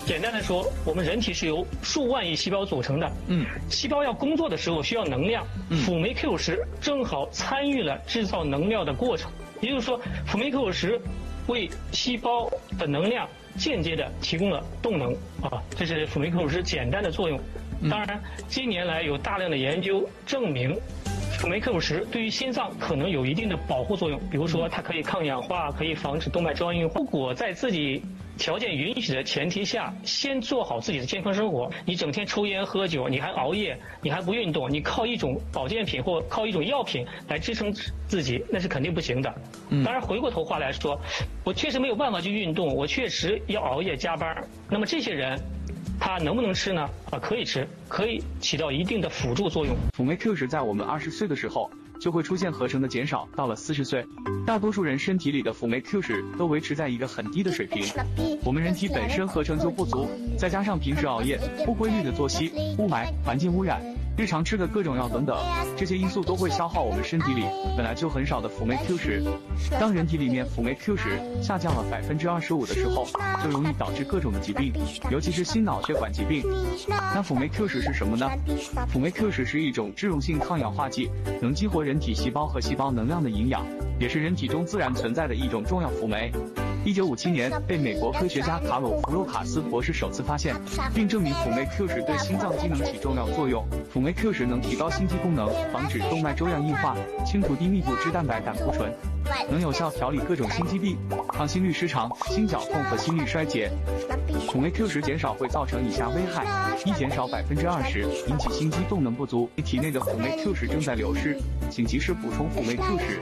简单的说，我们人体是由数万亿细胞组成的。细胞要工作的时候需要能量，辅酶 Q10正好参与了制造能量的过程。也就是说，辅酶 Q10为细胞的能量间接的提供了动能啊，这是辅酶 Q10简单的作用。当然，近年来有大量的研究证明，辅酶 Q10对于心脏可能有一定的保护作用，比如说它可以抗氧化，可以防止动脉粥样硬化。如果在自己条件允许的前提下，先做好自己的健康生活，你整天抽烟喝酒，你还熬夜，你还不运动，你靠一种保健品或靠一种药品来支撑自己，那是肯定不行的。当然回过头话来说，我确实没有办法去运动，我确实要熬夜加班，那么这些人它能不能吃呢？可以吃，可以起到一定的辅助作用。 辅酶 Q10在我们20岁的时候就会出现合成的减少，到了40岁，大多数人身体里的辅酶 Q10都维持在一个很低的水平。我们人体本身合成就不足，再加上平时熬夜、不规律的作息、雾霾、环境污染、日常吃的各种药等等，这些因素都会消耗我们身体里本来就很少的辅酶 Q10。当人体里面辅酶 Q10下降了25%的时候，就容易导致各种的疾病，尤其是心脑血管疾病。那辅酶 Q10是什么呢？辅酶 Q10是一种脂溶性抗氧化剂，能激活人体细胞和细胞能量的营养，也是人体中自然存在的一种重要辅酶。1957年被美国科学家卡鲁弗洛卡斯博士首次发现，并证明辅酶 Q10对心脏机能起重要作用。辅酶 Q10能提高心肌功能，防止动脉粥样硬化，清除低密度脂蛋白胆固醇，能有效调理各种心肌病、抗心律失常、心绞痛和心力衰竭。辅酶 Q10减少会造成以下危害：一、减少20%，引起心肌动能不足，体内的辅酶 Q10正在流失，请及时补充辅酶 Q10。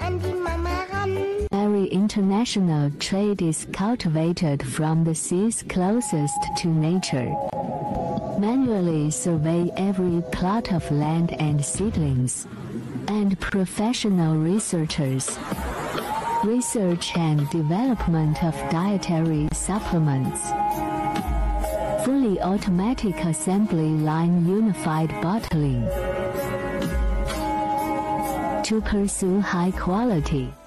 Every international trade is cultivated from the seas closest to nature. Manually survey every plot of land and seedlings. And professional researchers. Research and development of dietary supplements. Fully automatic assembly line unified bottling. To pursue high quality.